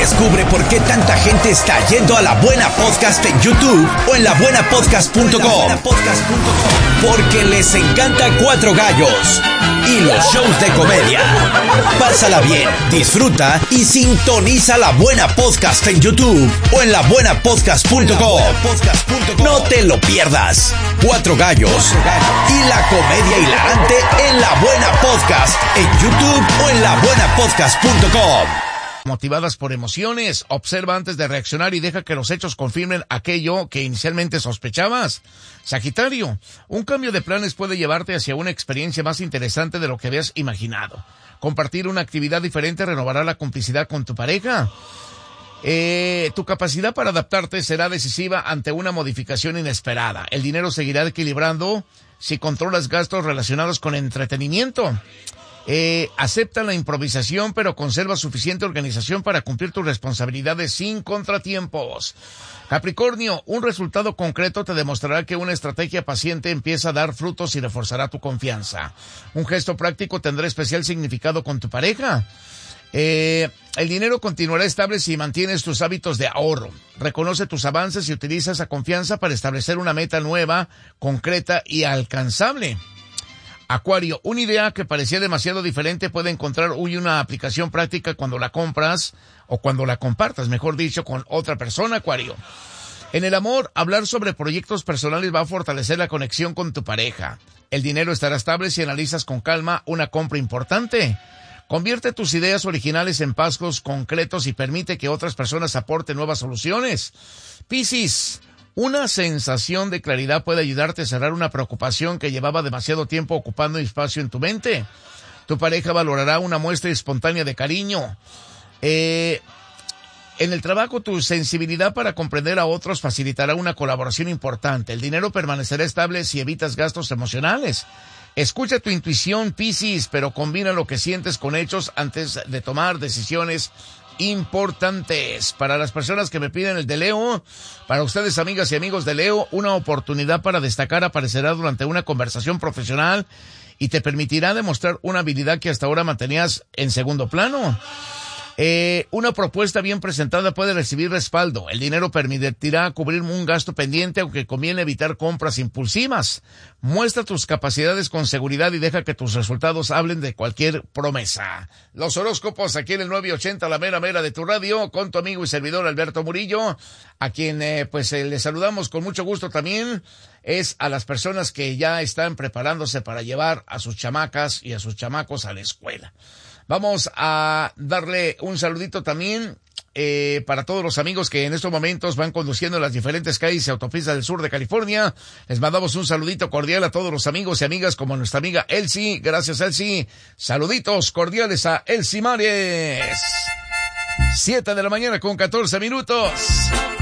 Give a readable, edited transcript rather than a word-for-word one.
Descubre por qué tanta gente está yendo a La Buena Podcast en YouTube o en labuenapodcast.com. Porque les encanta Cuatro Gallos y los shows de comedia. Pásala bien, disfruta y sintoniza La Buena Podcast en YouTube o en labuenapodcast.com. No te lo pierdas. Cuatro Gallos y la comedia hilarante en La Buena Podcast en YouTube o en labuenapodcast.com. Motivadas por emociones, observa antes de reaccionar y deja que los hechos confirmen aquello que inicialmente sospechabas. Sagitario, un cambio de planes puede llevarte hacia una experiencia más interesante de lo que habías imaginado. Compartir una actividad diferente renovará la complicidad con tu pareja. Tu capacidad para adaptarte será decisiva ante una modificación inesperada. El dinero seguirá equilibrando si controlas gastos relacionados con entretenimiento. Acepta la improvisación, pero conserva suficiente organización para cumplir tus responsabilidades sin contratiempos. Capricornio, un resultado concreto te demostrará que una estrategia paciente empieza a dar frutos y reforzará tu confianza. Un gesto práctico tendrá especial significado con tu pareja. El dinero continuará estable si mantienes tus hábitos de ahorro. Reconoce tus avances y utiliza esa confianza para establecer una meta nueva, concreta y alcanzable. Acuario, una idea que parecía demasiado diferente puede encontrar hoy una aplicación práctica cuando la compras o cuando la compartas, mejor dicho, con otra persona, Acuario. En el amor, hablar sobre proyectos personales va a fortalecer la conexión con tu pareja. El dinero estará estable si analizas con calma una compra importante. Convierte tus ideas originales en pasos concretos y permite que otras personas aporten nuevas soluciones. Piscis, una sensación de claridad puede ayudarte a cerrar una preocupación que llevaba demasiado tiempo ocupando espacio en tu mente. Tu pareja valorará una muestra espontánea de cariño. En el trabajo, tu sensibilidad para comprender a otros facilitará una colaboración importante. El dinero permanecerá estable si evitas gastos emocionales. Escucha tu intuición, Piscis, pero combina lo que sientes con hechos antes de tomar decisiones importantes. Para las personas que me piden el de Leo, para ustedes, amigas y amigos de Leo, una oportunidad para destacar aparecerá durante una conversación profesional y te permitirá demostrar una habilidad que hasta ahora mantenías en segundo plano. Una propuesta bien presentada puede recibir respaldo. El dinero permitirá cubrir un gasto pendiente, aunque conviene evitar compras impulsivas. Muestra tus capacidades con seguridad y deja que tus resultados hablen de cualquier promesa. Los horóscopos aquí en el 980, la mera de tu radio, con tu amigo y servidor Alberto Murillo, a quien le saludamos con mucho gusto también. Es a las personas que ya están preparándose para llevar a sus chamacas y a sus chamacos a la escuela. Vamos a darle un saludito también para todos los amigos que en estos momentos van conduciendo las diferentes calles y autopistas del sur de California. Les mandamos un saludito cordial a todos los amigos y amigas como nuestra amiga Elsie. Gracias, Elsie. Saluditos cordiales a Elsie Mares. 7 de la mañana con 14 minutos.